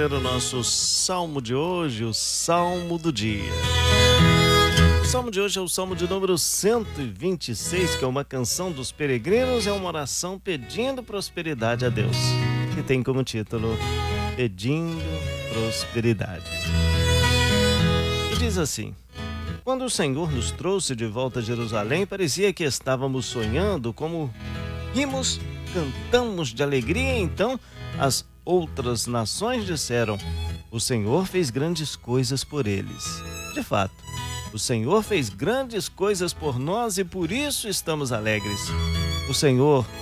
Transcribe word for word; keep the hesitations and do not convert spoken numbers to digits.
ler o nosso salmo de hoje, o salmo do dia. O salmo de hoje é o salmo de número cento e vinte e seis, que é uma canção dos peregrinos, é uma oração pedindo prosperidade a Deus, que tem como título Pedindo Prosperidade. E diz assim: quando o Senhor nos trouxe de volta a Jerusalém, parecia que estávamos sonhando, como rimos, cantamos de alegria. Então as outras nações disseram: o Senhor fez grandes coisas por eles. De fato, o Senhor fez grandes coisas por nós e por isso estamos alegres. O Senhor